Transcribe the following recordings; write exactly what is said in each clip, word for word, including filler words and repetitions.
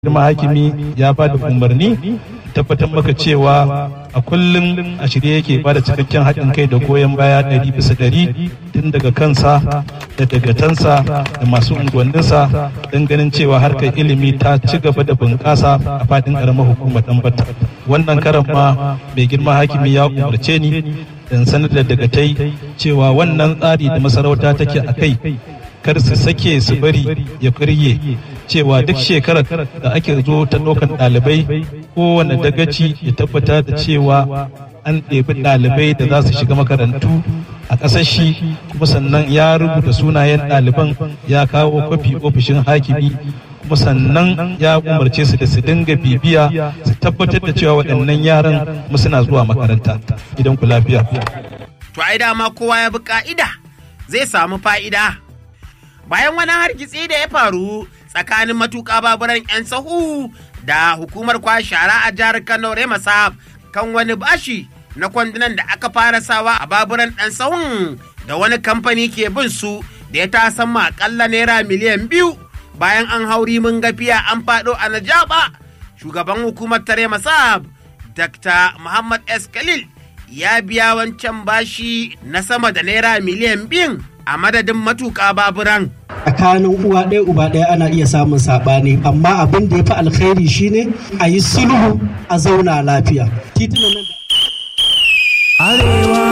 girma hakimi ya ba da umarni tabbatar maka cewa a kullum a shirye yake ba da cikakken haɗin kai da goyon baya ɗari bisa ɗari tun daga kansa da dagatansa da masu unguwanninsa don ganin cewa harkar ilimi ta ci gaba da bunƙasa a faɗin ƙaramar hukumar Dambata. Wannan karan ma mai girma hakimi ya umarce ni dan sanar da dagatai cewa wannan tsari da masarauta take a kai kar su sake su bari ya karye, cewa duk shekarar da ake zo ta ɗaukan ɗalibai kowane dagaci ya tabbata da cewa an ɗebi ɗalibai da za su shiga makarantu a ƙasar shi, kuma sannan ya rubuta sunayen ɗaliban ya kawo kwafi ofishin hakimi, kuma sannan ya umarce su da su dinga bibiya su tabbatar da cewa waɗannan yaran kuma suna zuwa makaranta. Gidan ku lafiya. To ai dama kowa ya bi ka'ida zai samu fa'ida. Bayan wani hargitsi da ya faru tsakanin matuƙa baburan 'yan sahu da hukumar kwashe shara a jihar Kano Remasab kan wani bashi na kwandunan da aka fara sawa a baburan ɗan sahun da wani kamfani ke bin su da ya tasan ma akalla naira miliyan biyu bayan an hauri mun gafiya an faɗo a Najaba. Shugaban hukumar ta Remasab Dakta Muhammad S. Khalil ya biya wancan bashi na sama da naira miliyan biyun a madadin matuƙa baburan. Tsakanin uwa ɗaya uba ɗaya ana iya samun saɓani, amma abin da ya fi alkhairi shine a yi sulhu a zauna lafiya. Titunan nan da Arewa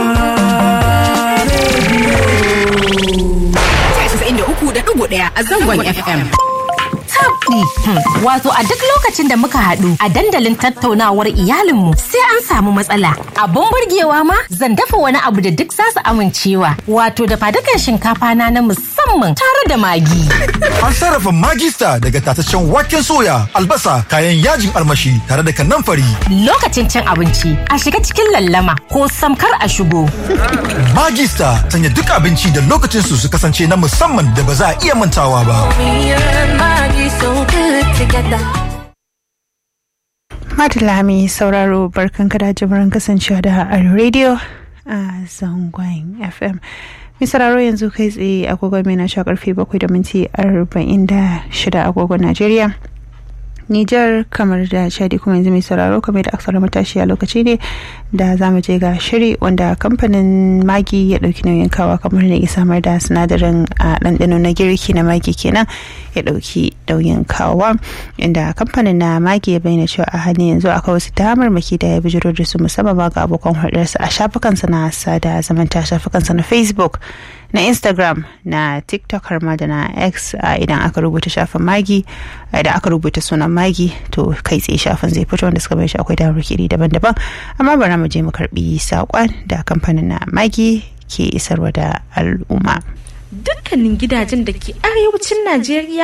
casa'in da uku da ɗigo ɗaya a zangon F M. Tabdi. Wato a duk lokacin da muka haɗu a dandalin tattaunawar iyalinmu sai an samu matsala. Abun burgewa ma zan dafa wani abu da duk za su amincewa. Wato da fadukan shinkafa na na musamman tare da magi. An sarrafa magista daga tataccen waken soya, albasa, kayan yajin armashi tare da kanamfari. Lokacin cin abinci a shiga cikin lallama ko samkar a shigo. Magista sanya duk abinci da lokacin su su kasance na musamman da ba za a iya mantawa ba. Madalla mai sauraro barkan kada jimurin kasancewa da Arewa Radio a zangon F M. Mai sauraro yanzu kai tsaye agogon mai na sha karfe bakwai da minti arba'in da shida agogon Najeriya. Nijar kamar da Chadi, kuma yanzu mai sauraro kamar da aksar matashi a lokaci ne da za mu je ga shiri wanda kamfanin Magi ya dauki nauyin kawa kamar ne ya samar da sinadarin a ɗanɗano na girki na Magi kenan ya dauki nauyin kawa, inda kamfanin na Magi ya bayyana cewa a halin yanzu akwai wasu damarmaki da ya bijiro da su musamman ma ga abokan hulɗarsa a shafukansa na sada zamanta, shafukansa na Facebook, na Instagram, na TikTok har ma da na X. Idan aka rubuta shafin Magi, idan aka rubuta sunan Magi to kai tsaye shafin zai fito wanda suka bai shi akwai damar kiri daban-daban. Amma bari mu je mu karbi saƙon da kamfanin na Magi ke isarwa da al'umma. Dukkanin gidajen da ke arewacin Najeriya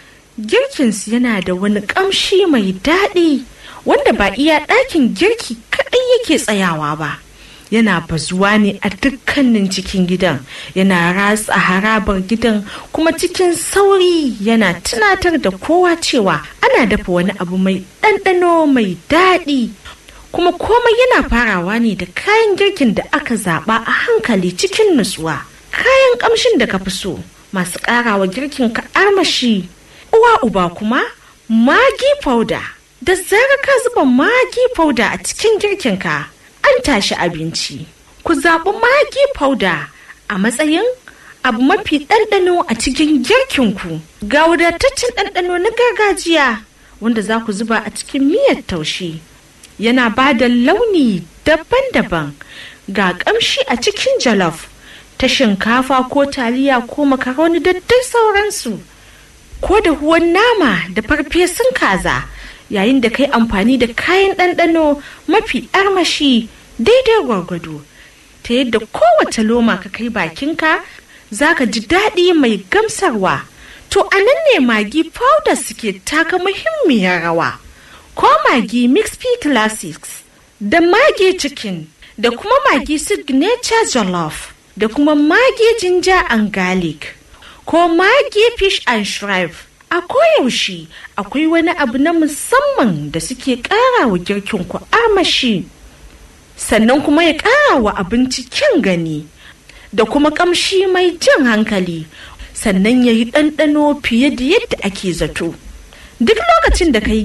girkinsu yana da wani ƙamshi mai daɗi wanda ba iya ɗakin girki kaɗai yake tsayawa ba. Yana bazuwa ne a dukkanin cikin gidan, yana ratsa harabar gidan, kuma cikin sauri yana tunatar da kowa cewa ana dafa wani abu mai ɗanɗano mai daɗi. Kuma komai yana farawa ne da kayan girkin da aka zaɓa a hankali cikin nutsuwa. Kayan ƙamshin da ka fi so masu ƙarawa girkin ka armashi. Uwa uba kuma Magi powder. Da zarar ka zuba Magi powder a cikin girkin ka, an tashi abinci. Ku zaɓi Magi powder a matsayin abu mafi ɗanɗano a cikin girkinku. Ga wadataccen ɗanɗano na gargajiya wanda za ku zuba a cikin miyar taushe. Yana ba da launi daban-daban, ga ƙamshi a cikin jollof ta shinkafa ko taliya ko makaroni da dai sauransu. Ko da huwan nama da farfesun kaza, yayin da kai amfani da kayan ɗanɗano mafi armashi daidai gwargwado, ta yadda kowace loma ka kai bakinka za ka ji daɗi mai gamsarwa. To a nan ne Magi powder suke taka muhimmiyar rawa. Ko Magi Mix P Classics da Magi Chicken da kuma Magi Signature Jollof da kuma Magi Ginger and Garlic ko Magi Fish and Shrimp. A koyaushe akwai wani abu na musamman da suke ƙara wa girkinku armashi, sannan kuma ya ƙara wa abinci kyan gani da kuma ƙamshi mai jan hankali, sannan ya yi ɗanɗano fiye da yadda ake zato. Duk lokacin da ka yi